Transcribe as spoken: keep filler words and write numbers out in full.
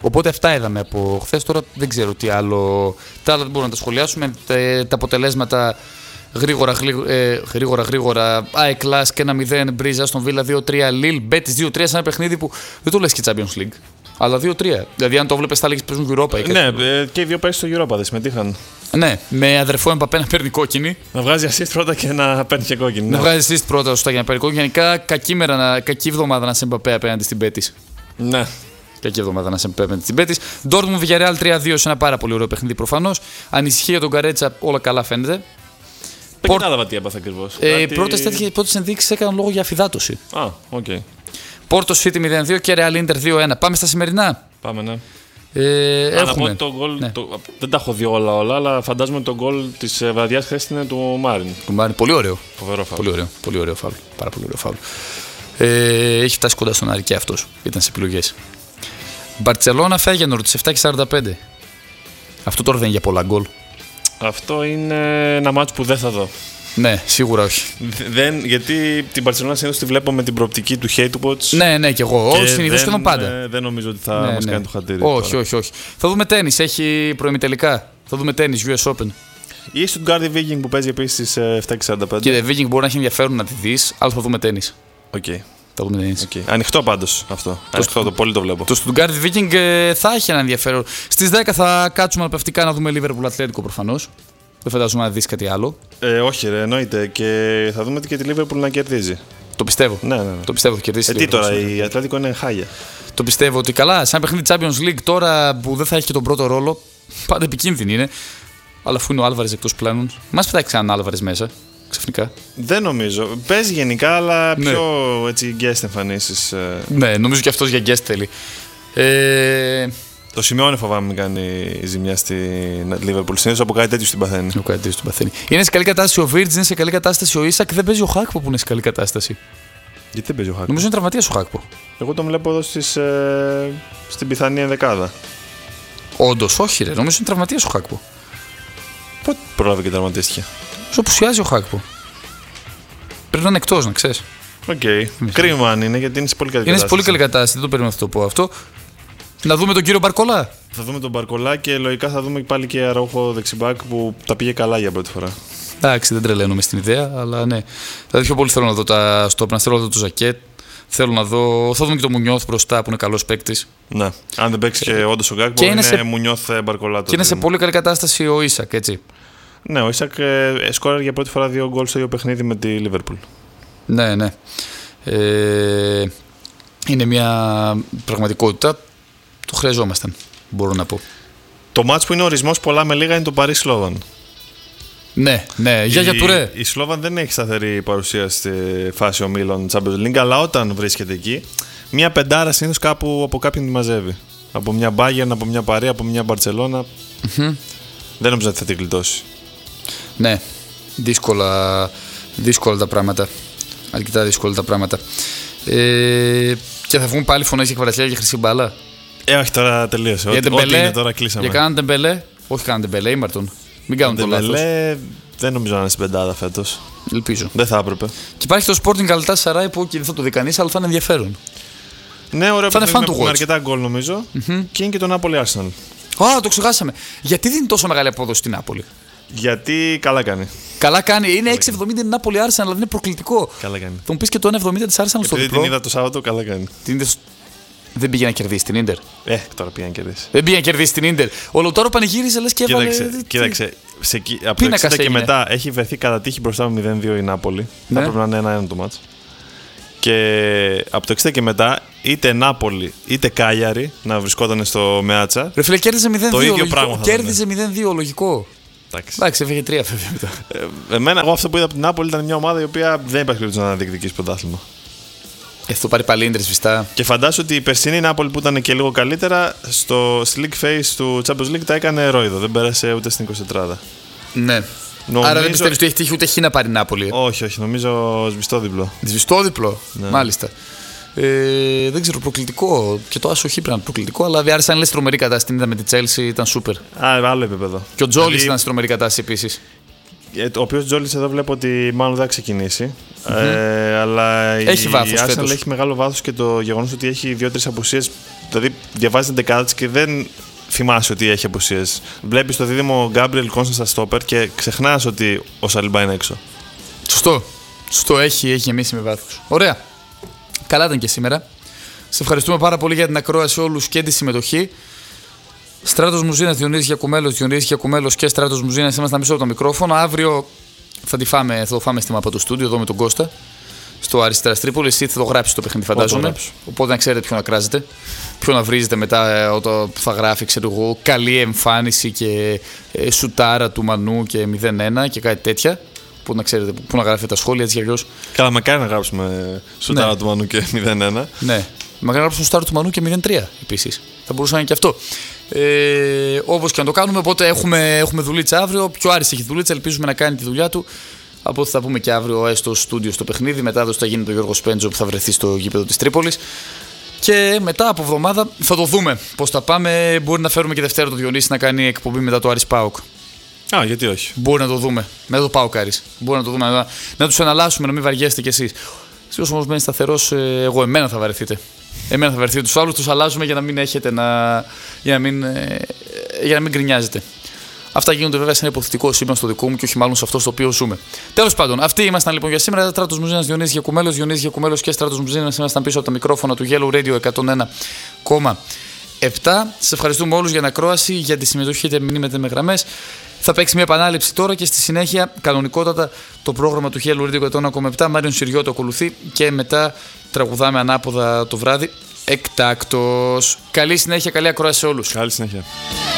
Οπότε αυτά είδαμε από χθες. Τώρα δεν ξέρω τι άλλο. Τα άλλα δεν μπορούμε να τα σχολιάσουμε. Τα, τα αποτελέσματα γρήγορα, γρήγορα, ε, γρήγορα, γρήγορα. Άεκλας και ένα μηδέν, Μπρίζα στον Βίλα δύο τρία, Λιλ, Μπέτις δύο τρία σε ένα παιχνίδι που δεν το λες και Champions League. Αλλά δύο τρία. Δηλαδή, αν το βλέπεις, θα λέγεις παίζουν Europa. Ναι, και οι δύο πέρυσι στο Europa δεν συμμετείχαν. Ναι, με αδερφό Εμπαπέ να παίρνει κόκκινη. Να βγάζει assist πρώτα και να παίρνει και κόκκινη. Να ναι. βγάζει assist πρώτα σωστά για να παίρνει κόκκινη. Γενικά, κακή, μέρα, κακή εβδομάδα να σε Εμπαπέ απέναντι στην Μπέτις. Ναι. Κακή εβδομάδα να σε απέναντι στην Μπέτις. Ντόρτμουντ Villarreal τρία δύο σε ένα πάρα πολύ ωραίο παιχνίδι προφανώς. Ανησυχία για τον Καρέτσα, όλα καλά φαίνεται. Δεν κατάλαβα τι έπαθε ακριβώς. Οι ε, Κάτι... πρώτες ενδείξεις έκαναν λόγο για αφυδάτωση. Α, οκ. Okay. Πόρτο City μηδέν δύο και Real Inter δύο ένα. Πάμε στα σημερινά. Πάμε, ναι. Ε, έχουμε... πω ότι το goal, ναι. το... Δεν τα έχω δει όλα, όλα, αλλά φαντάζομαι ότι το γκολ της βραδιάς χθες είναι του Μάριν. Του Μάριν, πολύ ωραίο. Φοβερό φάουλ. Πολύ ωραίο, πολύ ωραίο φάουλ. Πάρα πολύ ωραίο φάουλ. Ε, έχει φτάσει κοντά στον Άρη και αυτός. Ήταν σε επιλογές. Μπαρτσελώνα Φέγενορντ στις επτά και σαράντα πέντε. Αυτό τώρα δεν είναι για πολλά γκολ. Αυτό είναι ένα μάτσο που δεν θα δω. Ναι, σίγουρα όχι. Δεν, γιατί την Μπαρτσελώνα συνήθως τη βλέπω με την προοπτική του hate watch. Ναι, ναι, και εγώ. Όχι, συνήθως σχεδόν πάντα. Ε, δεν νομίζω ότι θα ναι, μας ναι. κάνει το χατήρι. Όχι, τώρα. όχι, όχι. Θα δούμε τένις. Έχει προημιτελικά. Θα δούμε τένις, γιου ες Open. Ή στο Stuttgart Viking που παίζει επίσης στις επτά και σαράντα πέντε. Κύριε, Viking μπορεί να έχει ενδιαφέρον να τη δεις, αλλά θα δούμε τένις. Οκ. Okay. Okay. Ανοιχτό πάντως αυτό. Το Ανοιχτό, το πολύ το βλέπω. Το Stuttgart Viking ε, θα έχει ένα ενδιαφέρον. Στις δέκα θα κάτσουμε αναπαυτικά να δούμε Liverpool Ατλέτικο προφανώς. Δεν φαντάζομαι να δεις κάτι άλλο. Ε, όχι, ρε, εννοείται. Και θα δούμε και τη Liverpool να κερδίζει. Το πιστεύω. Ναι, ναι, ναι. Το πιστεύω θα κερδίσει. Ε, τι τώρα, η Ατλέτικο είναι χάλια. Το πιστεύω ότι καλά, σαν παιχνίδι Champions League τώρα που δεν θα έχει και τον πρώτο ρόλο, πάντα επικίνδυνη είναι. Αλλά αφού είναι ο Άλβαρες εκτός πλάνων, μας πετάξει έναν Άλβαρες μέσα. Ξαφνικά. Δεν νομίζω. Παίζει γενικά, αλλά πιο ναι. έτσι guest εμφανίσεις. Ναι, νομίζω και αυτός για guest θέλει. Ε... Το Σιμεώνε φοβάμαι μην κάνει ζημιά στην Liverpool. Συνήθως από κάτι τέτοιο στην παθαίνει. Από κάτι τέτοιο στην παθαίνει. Είναι σε καλή κατάσταση ο Βίρτζ, είναι σε καλή κατάσταση ο Ίσακ. Δεν παίζει ο Χάκπο που είναι σε καλή κατάσταση. Γιατί δεν παίζει ο Χάκπο? Νομίζω είναι τραυματίας ο Χάκπο. Εγώ τον βλέπω εδώ στις, ε, στην πιθανή ενδεκάδα. Όντως, όχι, ρε. Νομίζω είναι τραυματίας ο Χάκπο. Πότε πρόλαβε και τραυματίστηκε? Όσο απουσιάζει ο Χάκπο. Πρέπει να είναι εκτός, να ξέρεις. Οκ. Okay. Κρίμα αν είναι, γιατί είναι σε πολύ καλή είναι κατάσταση. Είναι σε πολύ καλή κατάσταση, δεν το περίμενα να το πω αυτό. Να δούμε τον κύριο Μπαρκολά. Θα δούμε τον Μπαρκολά και λογικά θα δούμε πάλι και Αραούχο δεξιμπάκ που τα πήγε καλά για πρώτη φορά. Εντάξει, δεν τρελαίνομαι στην ιδέα, αλλά ναι. Δηλαδή πιο πολύ θέλω να δω τα στόπνα, θέλω να δω το Ζακέτ. Θέλω να δω. Θα δούμε και τον Μουνιώθ μπροστά που είναι καλός παίκτης. Ναι. Αν δεν παίξει και όντως ο Γκάκ, μπορεί να είναι Μουνιώθ Μπαρκολά. Και είναι σε πολύ καλή κατάσταση ο Ίσακ, έτσι. Ναι, ο Ίσακ ε, σκόραρε για πρώτη φορά δύο γκολ στο ίδιο παιχνίδι με τη Λίβερπουλ. Ναι, ναι. Ε, είναι μια πραγματικότητα. Το χρειαζόμασταν, μπορώ να πω. Το μάτς που είναι ορισμός πολλά με λίγα είναι το Παρί Σλόβαν. Ναι, ναι, για για τουρέ. Η Σλόβαν δεν έχει σταθερή παρουσία στη φάση ομίλων Champions League, αλλά όταν βρίσκεται εκεί, μια πεντάρα συνήθως κάπου από κάποιον τη μαζεύει. Από μια Bayern, από μια Παρί, από μια Μπαρτσελώνα. Mm-hmm. Δεν νομίζω ότι θα την γλιτώσει. Ναι, δύσκολα, δύσκολα τα πράγματα. Αρκετά δύσκολα τα πράγματα. Ε, και θα βγουν πάλι φωνές για Κβαρατσχέλια και χρυσή μπάλα. Ε, όχι, τώρα τελείωσε. Ό,τι, ό,τι είναι τώρα κλείσαμε. Για κάναν Ντεμπελέ. Όχι κάναν Ντεμπελέ, Ήμαρτον. Μην κάνουν το λάθος. Δεν νομίζω να είναι στην πεντάδα φέτος. Ελπίζω. Δεν θα έπρεπε. Και υπάρχει το Sporting Galatasaray που δεν θα το δει κανείς, αλλά θα είναι ενδιαφέρον. Ναι, ωραίο θα παιχνίδι με, με αρκετά γκολ νομίζω. Mm-hmm. Και είναι και το Νάπολη Arsenal. Α, το ξεχάσαμε. Γιατί δίνει τόσο μεγάλη απόδοση στην Νάπολη? Γιατί καλά κάνει. Καλά κάνει. Είναι έξι εβδομήντα την Νάπολη Arsenal, αλλά είναι προκλητικό. Καλά κάνει. Θα μου πει και το ένα εβδομήντα της Arsenal στο διπλό. Επειδή την είδα το Σάββατο, καλά κάνει. Την Δεν πήγε να κερδίσει την Ίντερ. Ε, τώρα πήγε να κερδίσει. Δεν πήγε να κερδίσει την Ίντερ. Ο Λαουτάρο πανηγύριζε, λες και έβαλε. Κοίταξε, κοίταξε σε, από το εξήντα και μετά έχει βρεθεί κατά τύχη μπροστά με μηδέν δύο η Νάπολη. Ναι. Θα πρέπει να είναι ένα ένα το μάτς. Και από το εξήντα και μετά είτε Νάπολη είτε Κάλιαρη να βρισκόταν στο Μεάτσα. Ρε φίλε, κέρδιζε μηδέν δύο. Το ίδιο λογικό. πράγμα. Κέρδιζε μηδέν δύο, λογικό. Εντάξει, έφυγε τρία βέβαια μετά. Ε, εμένα, εγώ αυτό που είδα από την Νάπολη ήταν μια ομάδα η οποία δεν υπάρχει περίπτωση να διεκδικήσει πρωτάθλημα. Ε, αυτό πάρει πάλι Ίντερ σβηστά. Και φαντάσου ότι η περσινή Νάπολη που ήταν και λίγο καλύτερα στο League Phase του Champions League τα έκανε ρόιδο. Δεν πέρασε ούτε στην εικοσιτετράδα. Ναι. Νομίζω... Άρα δεν πιστεύεις ότι έχει τύχει ούτε χ να πάρει Νάπολη. Όχι, όχι. Νομίζω σβηστόδιπλο. Σβηστόδιπλο, ναι. Μάλιστα. Ε, δεν ξέρω, προκλητικό. Και το άσο χ πρέπει να είναι προκλητικό. Αλλά διάρκεια αν λες τρομερή κατάσταση, την είδα με τη Chelsea, ήταν σούπερ. Α, άλλο επίπεδο. Και ο Τζόλις δηλαδή... ήταν σε τρομερή κατάσταση επίσης. Ο οποίος Τζόλις εδώ βλέπω ότι μάλλον δεν θα ξεκινήσει. Ε, αλλά έχει η βάθος Arsenal φέτος. έχει μεγάλο βάθος και το γεγονός ότι έχει δύο-τρεις απουσίες. Δηλαδή, διαβάζει την δεκάδα της και δεν θυμάσαι ότι έχει απουσίες. Βλέπεις το δίδυμο Γκάμπριελ Κόνστα στα στόπερ και ξεχνάς ότι ο Σαλιμπά είναι έξω. Σωστό. Σωστό, έχει, έχει γεμίσει με βάθος. Ωραία. Καλά ήταν και σήμερα. Σε ευχαριστούμε πάρα πολύ για την ακρόαση όλους και τη συμμετοχή. Στράτος Μουζίνας, Διονύσης Γιακουμέλος, Διονύσης Γιακουμέλος και Στράτος Μουζίνας ήμασταν πίσω από το μικρόφωνο. Αύριο θα, τη φάμε, θα το φάμε στη μάπα του στούντιο εδώ με τον Κώστα. Στο Αριστεράς Τρίπολης, εσύ θα το γράψει το παιχνίδι, φαντάζομαι. Οπότε να ξέρετε ποιο να κράζετε. Ποιο να βρίζετε μετά όταν θα γράφει, ξέρω εγώ, καλή εμφάνιση και ε, σουτάρα του Μανού και μηδέν ένα και κάτι τέτοια. Που να ξέρετε πού να γράφετε τα σχόλια, έτσι κι αλλιώς. Καλά, μακάρι να γράψουμε σουτάρα ναι. του Μανού και μηδέν ένα. Ναι, μακάρι να γράψουμε σουτάρα του Μανού και μηδέν τρία επίσης. Θα μπορούσε να είναι και αυτό. Ε, όπως και να το κάνουμε, οπότε έχουμε, έχουμε δουλίτσα αύριο. Πιο Άρης έχει δουλίτσα, ελπίζουμε να κάνει τη δουλειά του. Από ό,τι θα πούμε και αύριο έστω στούντιο στο παιχνίδι. Μετάδοση θα γίνει το Γιώργο Σπέντζο που θα βρεθεί στο γήπεδο της Τρίπολης. Και μετά από εβδομάδα θα το δούμε πώς θα πάμε. Μπορεί να φέρουμε και Δευτέρα το Διονύση να κάνει εκπομπή μετά το Άρης ΠΑΟΚ. Α, γιατί όχι. Μπορεί να το δούμε. Μετά το ΠΑΟΚ Άρης. Μπορεί να το δούμε. Να, να τους εναλλάσσουμε, να μην βαριέστε κι εσείς. Εσείς όμως μένει σταθερός, εγώ εμένα θα βαρεθείτε. Εμένα θα βαρεθείτε. Τους άλλους τους αλλάζουμε για να μην έχετε να. για να μην, για να μην γκρινιάζετε. Αυτά γίνονται βέβαια σε ένα υποθετικό σύμπαν στο δικό μου και όχι μάλλον σε αυτό στο οποίο ζούμε. Τέλος πάντων, αυτοί ήμασταν λοιπόν για σήμερα. Στράτος Μουζίνας, Διονύσης Γιακουμέλος, Διονύσης Γιακουμέλος και Στράτος Μουζίνας ήμασταν πίσω από τα μικρόφωνα του Yellow Radio εκατόν ένα κόμμα επτά. Σας ευχαριστούμε όλους για την ακρόαση, για τη συμμετοχή, είτε μηνύμετε με γραμμές. Θα παίξει μια επανάληψη τώρα και στη συνέχεια κανονικότατα το πρόγραμμα του Yellow Radio εκατόν ένα κόμμα επτά. Μάριον Συριώτο ακολουθεί και μετά τραγουδάμε ανάποδα το βράδυ εκτάκτος. Καλή συνέχεια, καλή ακρόαση σε όλους. Καλή συνέχεια.